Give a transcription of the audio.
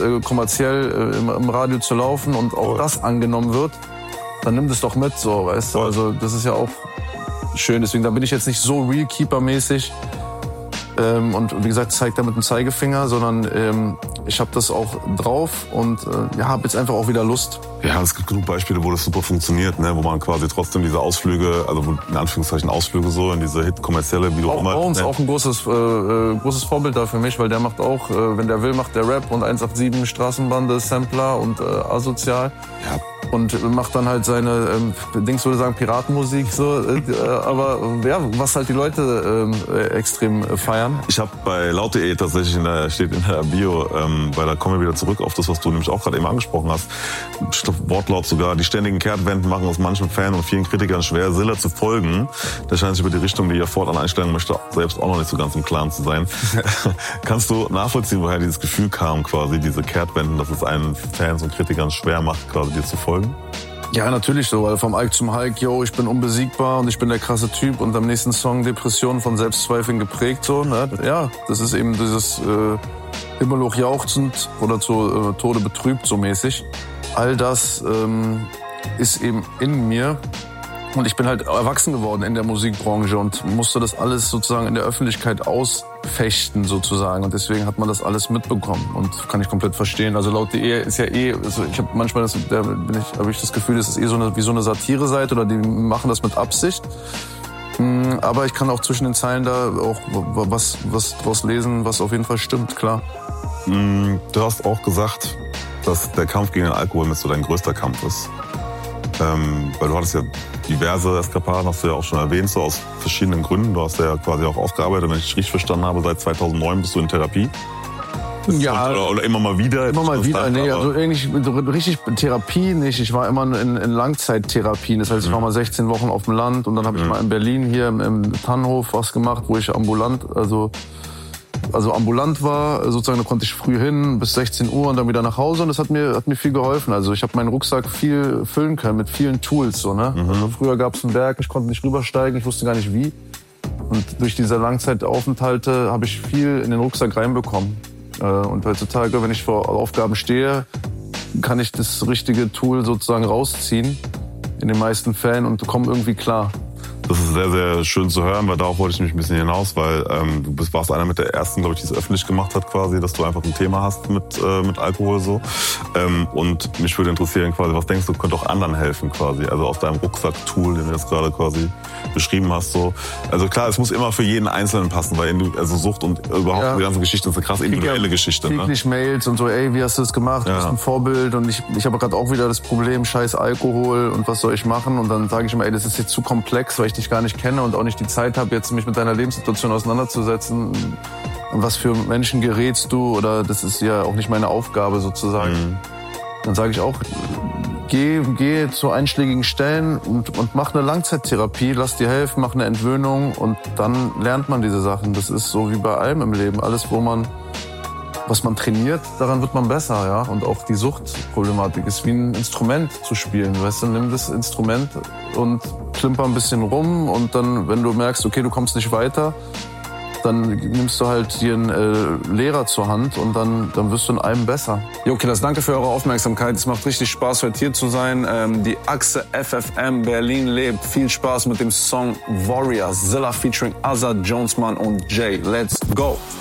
kommerziell im Radio zu laufen und auch das angenommen wird, dann nimm das doch mit, so, weißt du. Also das ist ja auch schön. Deswegen, da bin ich jetzt nicht so Realkeeper-mäßig. Und wie gesagt, zeigt er mit dem Zeigefinger, sondern ich habe das auch drauf und habe jetzt einfach auch wieder Lust. Ja, es gibt genug Beispiele, wo das super funktioniert, ne? Wo man quasi trotzdem diese Ausflüge, also in Anführungszeichen Ausflüge so, in diese Hit-kommerzielle, wie du auch immer... Bones auch ein großes Vorbild da für mich, weil der macht auch, wenn der will, macht der Rap und 187 Straßenbande, Sampler und Asozial. Ja. Und macht dann halt seine, Dings würde sagen, Piratenmusik, so. Aber ja, was halt die Leute extrem feiern. Ich habe bei laut.de tatsächlich, steht in der Bio, weil da kommen wir wieder zurück auf das, was du nämlich auch gerade eben angesprochen hast. Ich glaub, Wortlaut sogar, die ständigen Kehrtwenden machen es manchen Fan und vielen Kritikern schwer, Silla zu folgen. Der scheint sich über die Richtung, die er fortan einstellen möchte, selbst auch noch nicht so ganz im Klaren zu sein. Kannst du nachvollziehen, woher dieses Gefühl kam, quasi diese Kehrtwenden, dass es einen Fans und Kritikern schwer macht, quasi dir zu folgen? Ja, natürlich so, weil vom Ike zum Hulk, yo, ich bin unbesiegbar und ich bin der krasse Typ und am nächsten Song Depression von Selbstzweifeln geprägt, so, ne? Ja, das ist eben dieses himmelhoch jauchzend oder zu Tode betrübt, so mäßig. All das ist eben in mir und ich bin halt erwachsen geworden in der Musikbranche und musste das alles sozusagen in der Öffentlichkeit ausfechten sozusagen und deswegen hat man das alles mitbekommen und kann ich komplett verstehen. Also laut.de ist ja also ich habe manchmal habe ich das Gefühl, das ist wie so eine Satire-Seite oder die machen das mit Absicht. Aber ich kann auch zwischen den Zeilen da auch was draus lesen, was auf jeden Fall stimmt, klar. Du hast auch gesagt, dass der Kampf gegen den Alkohol mit so dein größter Kampf ist. Weil du hattest ja diverse Eskapaden, hast du ja auch schon erwähnt, so aus verschiedenen Gründen. Du hast ja quasi auch aufgearbeitet, wenn ich dich richtig verstanden habe, seit 2009 bist du in Therapie. Ja. Oder immer mal wieder? Immer mal wieder, nee, also eigentlich richtig Therapie nicht. Ich war immer in Langzeittherapien. Das heißt, ich war mal 16 Wochen auf dem Land und dann habe ich mal in Berlin hier im Tannhof was gemacht, wo ich ambulant war, sozusagen, da konnte ich früh hin bis 16 Uhr und dann wieder nach Hause und das hat mir viel geholfen. Also ich habe meinen Rucksack viel füllen können mit vielen Tools, so, ne? Also früher gab es einen Berg, ich konnte nicht rübersteigen, ich wusste gar nicht wie. Und durch diese Langzeitaufenthalte habe ich viel in den Rucksack reinbekommen. Und heutzutage, wenn ich vor Aufgaben stehe, kann ich das richtige Tool sozusagen rausziehen, in den meisten Fällen, und komme irgendwie klar. Das ist sehr, sehr schön zu hören, weil darauf wollte ich mich ein bisschen hinaus, weil du warst einer mit der ersten, glaube ich, die es öffentlich gemacht hat quasi, dass du einfach ein Thema hast mit Alkohol so. Und mich würde interessieren quasi, was denkst du, könnte auch anderen helfen quasi, also aus deinem Rucksack-Tool, den du jetzt gerade quasi beschrieben hast so. Also klar, es muss immer für jeden Einzelnen passen, weil also Sucht und überhaupt die ganze Geschichte ist eine krass individuelle Geschichte. Täglich Mails und so, ey, wie hast du das gemacht? Du bist ein Vorbild und ich habe gerade auch wieder das Problem, scheiß Alkohol und was soll ich machen? Und dann sage ich immer, ey, das ist jetzt zu komplex, weil ich dich gar nicht kenne und auch nicht die Zeit habe, jetzt mich mit deiner Lebenssituation auseinanderzusetzen. Und was für Menschen gerätst du? Oder das ist ja auch nicht meine Aufgabe sozusagen. Dann sage ich auch, geh zu einschlägigen Stellen und mach eine Langzeittherapie, lass dir helfen, mach eine Entwöhnung und dann lernt man diese Sachen. Das ist so wie bei allem im Leben. Alles, was man trainiert, daran wird man besser, ja. Und auch die Suchtproblematik ist wie ein Instrument zu spielen, weißt du. Nimm das Instrument und klimper ein bisschen rum und dann, wenn du merkst, okay, du kommst nicht weiter, dann nimmst du halt dir einen Lehrer zur Hand und dann wirst du in allem besser. Jo, Killers, danke für eure Aufmerksamkeit. Es macht richtig Spaß, heute hier zu sein. Die Achse FFM Berlin lebt. Viel Spaß mit dem Song Warrior, Zilla featuring Azad, Jonesman und Jay. Let's go!